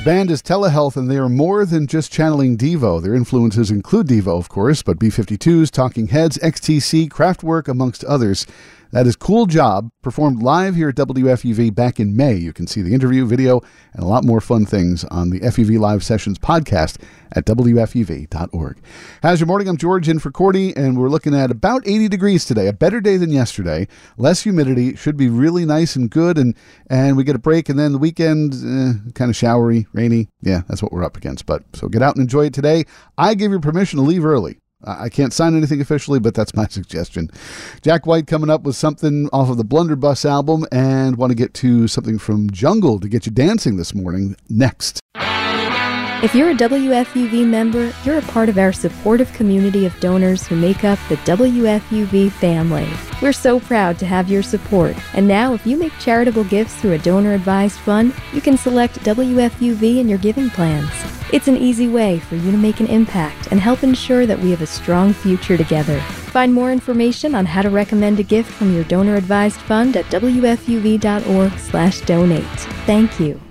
band is Telehealth, and they are more than just channeling Devo. Their influences include Devo, of course, but B-52s, Talking Heads, XTC, Kraftwerk, amongst others. That is Cool Job, performed live here at WFUV back in May. You can see the interview, video, and a lot more fun things on the FUV Live Sessions podcast at WFUV.org. How's your morning? I'm George in for Cordy, and we're looking at about 80 degrees today. A better day than yesterday. Less humidity. Should be really nice and good, and we get a break, and then the weekend, kind of showery, rainy. Yeah, that's what we're up against. But so get out and enjoy it today. I give you permission to leave early. I can't sign anything officially, but that's my suggestion. Jack White coming up with something off of the Blunderbuss album, and want to get to something from Jungle to get you dancing this morning next. If you're a WFUV member, you're a part of our supportive community of donors who make up the WFUV family. We're so proud to have your support. And now, if you make charitable gifts through a donor-advised fund, you can select WFUV in your giving plans. It's an easy way for you to make an impact and help ensure that we have a strong future together. Find more information on how to recommend a gift from your donor-advised fund at WFUV.org/donate. Thank you.